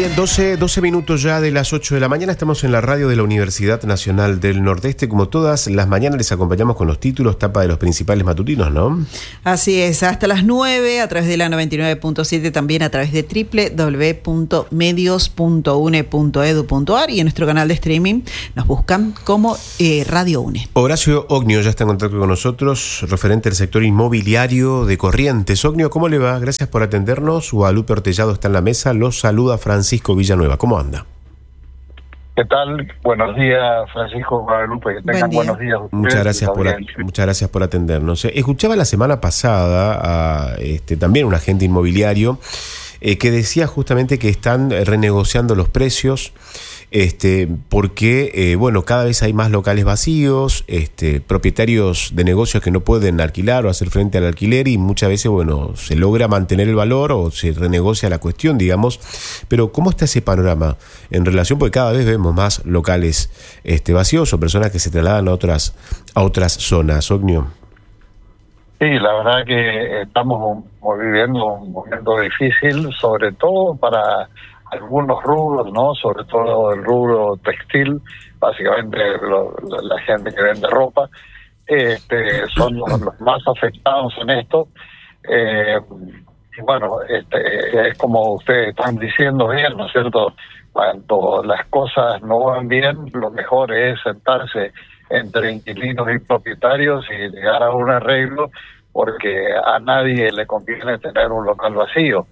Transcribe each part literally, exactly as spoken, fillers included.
Bien, doce, doce minutos ya de las ocho de la mañana. Estamos en la radio de la Universidad Nacional del Nordeste. Como todas las mañanas les acompañamos con los títulos, tapa de los principales matutinos, ¿no? Así es, hasta las nueve a través de la noventa y nueve punto siete, también a través de doble u doble u doble u punto medios punto une punto edu punto ar y en nuestro canal de streaming nos buscan como eh, Radio UNE. Horacio Ognio ya está en contacto con nosotros, referente del sector inmobiliario de Corrientes. Ognio, ¿cómo le va? Gracias por atendernos. Guadalupe Ortellado está en la mesa. Los saluda Francisco Villanueva. ¿Cómo anda? ¿Qué tal? Buenos días, Francisco, Guadalupe. Que tengan Buen buenos días. Muchas gracias por a, muchas gracias por atendernos. Escuchaba la semana pasada a este, también un agente inmobiliario eh, que decía justamente que están renegociando los precios este, porque eh, bueno, cada vez hay más locales vacíos, este, propietarios de negocios que no pueden alquilar o hacer frente al alquiler y muchas veces bueno, se logra mantener el valor o se renegocia la cuestión, digamos. Pero ¿cómo está ese panorama en relación? Porque cada vez vemos más locales este, vacíos o personas que se trasladan a otras, a otras zonas. Ognio. Sí, la verdad que estamos viviendo un momento difícil, sobre todo para algunos rubros, ¿no? Sobre todo el rubro textil, básicamente lo, la gente que vende ropa, este, son los, los más afectados en esto. Eh, y bueno, este, es como ustedes están diciendo bien, ¿no es cierto? Cuando las cosas no van bien, lo mejor es sentarse entre inquilinos y propietarios y llegar a un arreglo, porque a nadie le conviene tener un local vacío.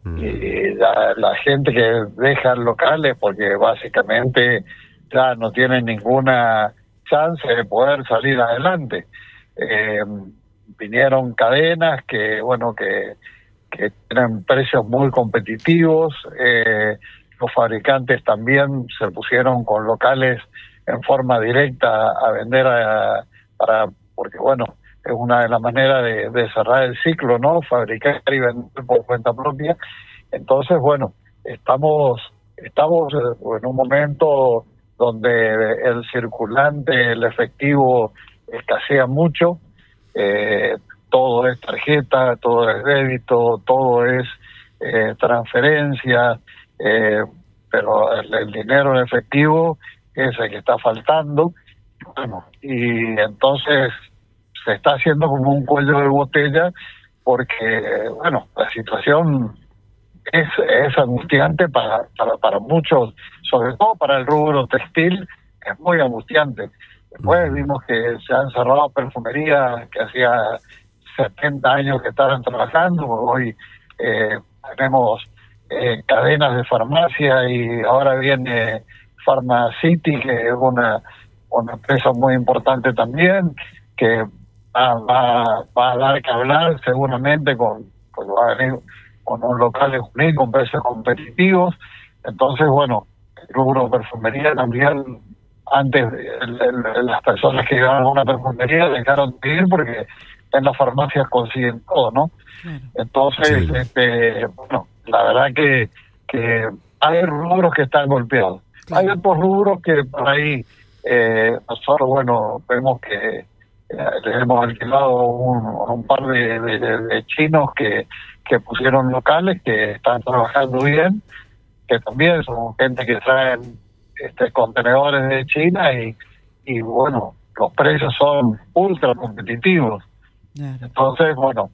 Y la, la gente que deja locales porque básicamente ya no tienen ninguna chance de poder salir adelante. Eh, vinieron cadenas que, bueno, que, que tienen precios muy competitivos. Eh, los fabricantes también se pusieron con locales en forma directa a vender a, para, porque bueno, es una de las maneras de, de cerrar el ciclo, ¿no? Fabricar y vender por cuenta propia. Entonces, bueno, estamos estamos en un momento donde el circulante, el efectivo, escasea mucho. Eh, todo es tarjeta, todo es débito, todo es eh, transferencia, eh, pero el, el dinero en efectivo es el que está faltando. Bueno, y entonces se está haciendo como un cuello de botella porque, bueno, la situación es, es angustiante para, para, para muchos, sobre todo para el rubro textil, es muy angustiante. Después vimos que se han cerrado perfumerías que hacía setenta años que estaban trabajando, hoy eh, tenemos eh, cadenas de farmacia y ahora viene Pharmacity, que es una, una empresa muy importante también, que Va, va, va a dar que hablar seguramente con, con, con un local de Junín con precios competitivos. Entonces, bueno, el rubro perfumería también, antes el, el, las personas que iban a una perfumería dejaron de ir porque en las farmacias consiguen todo, ¿no? Claro. Entonces, sí. este, bueno, la verdad que, que hay rubros que están golpeados. Claro. Hay otros rubros que por ahí eh, nosotros, bueno, vemos que les hemos alquilado un, un par de, de, de chinos que, que pusieron locales, que están trabajando bien, que también son gente que traen este, contenedores de China y, y bueno, los precios son ultra competitivos. Claro. Entonces, bueno,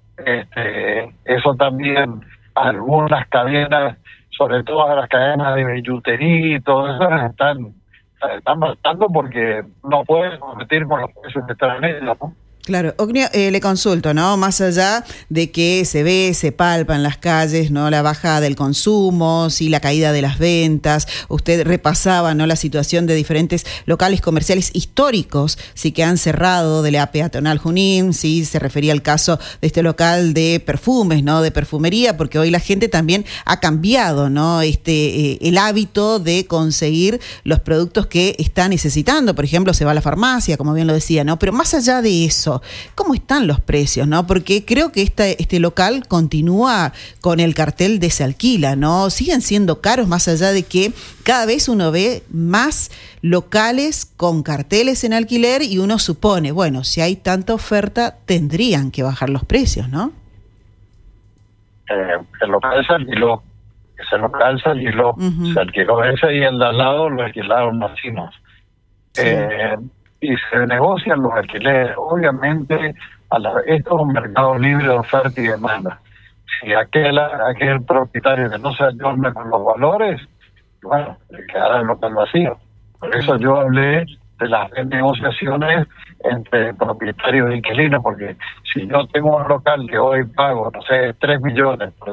este, eso también, algunas cadenas, sobre todo las cadenas de billutería y todo eso, están están matando porque no pueden competir con los precios que están en ellos, ¿no? Claro, Ognio, eh, le consulto, ¿no? Más allá de que se ve, se palpa en las calles, ¿no? La baja del consumo, sí, la caída de las ventas. Usted repasaba, ¿no? La situación de diferentes locales comerciales históricos, sí, que han cerrado de la peatonal Junín, sí, se refería al caso de este local de perfumes, ¿no? De perfumería, porque hoy la gente también ha cambiado, ¿no? Este, eh, el hábito de conseguir los productos que está necesitando. Por ejemplo, se va a la farmacia, como bien lo decía, ¿no? Pero más allá de eso, ¿cómo están los precios, no? Porque creo que este, este local continúa con el cartel de se alquila, ¿no? Siguen siendo caros, más allá de que cada vez uno ve más locales con carteles en alquiler y uno supone, bueno, si hay tanta oferta, tendrían que bajar los precios, ¿no? Eh, el local se alquiló. ese local se alquiló, uh-huh. se alquiló ese y el de al lado lo alquilaron los chinos. Sí. Eh, y se negocian los alquileres. Obviamente, a la, esto es un mercado libre de oferta y demanda. Si aquel, aquel propietario que no se ayorna con los valores, bueno, le quedará el local vacío. Por eso yo hablé de las negociaciones entre propietarios e inquilinos, porque si yo tengo un local que hoy pago, no sé, tres millones,